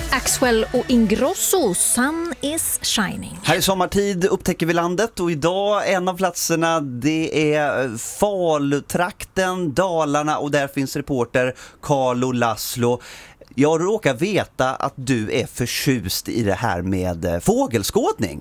Axwell och Ingrosso, Sun is shining. Här i sommartid upptäcker vi landet och idag en av platserna det är Falutrakten, Dalarna och där finns reporter Carlo Laszlo. Jag råkar veta att du är förtjust i det här med fågelskådning.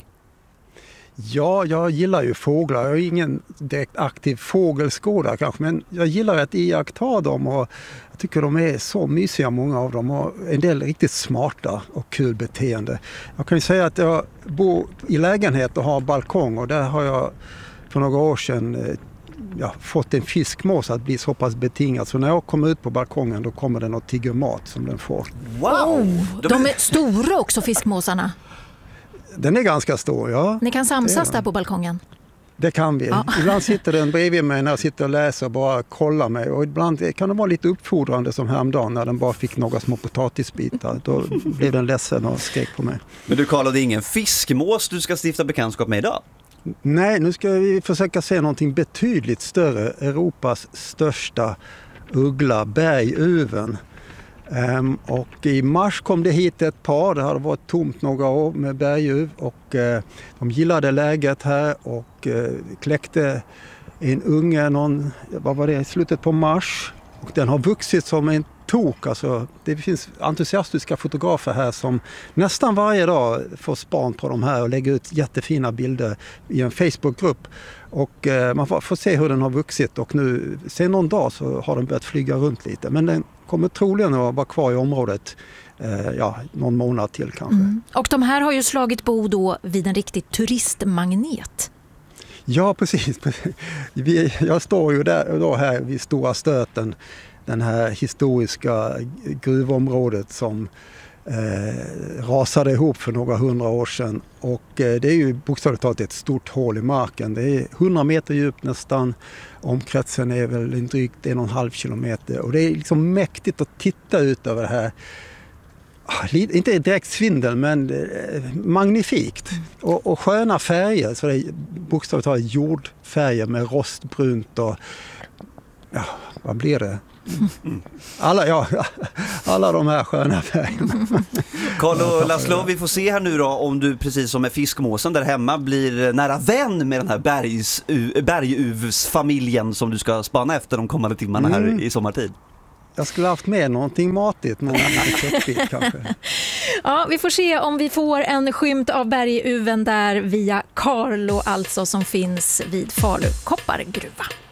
Ja, jag gillar ju fåglar. Jag är ingen direkt aktiv fågelskådare kanske, men jag gillar att iaktta dem och jag tycker de är så mysiga, många av dem, och en del riktigt smarta och kul beteende. Jag kan ju säga att jag bor i lägenhet och har balkong och där har jag för några år sedan fått en fiskmås att bli så pass betingad. Så när jag kommer ut på balkongen då kommer den och tigger mat som den får. Wow! De är stora också, fiskmåsarna. Den är ganska stor, ja. Ni kan samsas där på balkongen. Det kan vi. Ja. Ibland sitter den bredvid mig när jag sitter och läser och bara kollar mig. Och ibland kan det vara lite uppfordrande som häromdagen när den bara fick några små potatisbitar. Då blev den ledsen och skrek på mig. Men du Carlo, det är ingen fiskmås du ska stifta bekantskap med idag? Nej, nu ska vi försöka se någonting betydligt större. Europas största uggla, berguven. Och i mars kom det hit ett par. Det hade varit tomt några år med berguv och de gillade läget här och kläckte en unge i slutet på mars, och den har vuxit som en tok. Alltså, det finns entusiastiska fotografer här som nästan varje dag får span på de här och lägger ut jättefina bilder i en Facebookgrupp. Och man får se hur den har vuxit, och nu sen någon dag så har den börjat flyga runt lite. Men den kommer troligen att vara kvar i området någon månad till kanske. Mm. Och de här har ju slagit bo då vid en riktig turistmagnet. Ja, precis. Jag står ju där då här vid Stora Stöten, den här historiska gruvområdet som rasade ihop för några 100 år sedan. Och det är ju bokstavligt talat ett stort hål i marken. Det är 100 meter djupt nästan. Omkretsen är väl en drygt 1,5 kilometer. Och det är liksom mäktigt att titta ut över det här. Inte direkt svindel, men magnifikt. Och sköna färger. Så det är bokstavligt talat jordfärger med rostbrunt och vad blir det? Alla de här sköna färgerna. Carlo Laszlo, vi får se här nu då om du precis som med fiskmåsen där hemma blir nära vän med den här berguvsfamiljen som du ska spana efter de kommande timmarna här i sommartid. Jag skulle haft med någonting matigt, någon köttbit kanske. Ja, vi får se om vi får en skymt av berguven där via Carlo alltså, som finns vid Falu koppargruva.